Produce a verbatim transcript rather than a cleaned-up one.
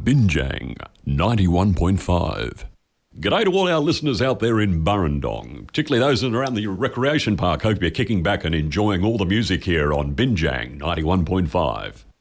Binjang ninety-one point five. G'day to all our listeners out there in Burrendong, particularly those that are around the recreation park. Hope you're kicking back and enjoying all the music here on Binjang ninety-one point five.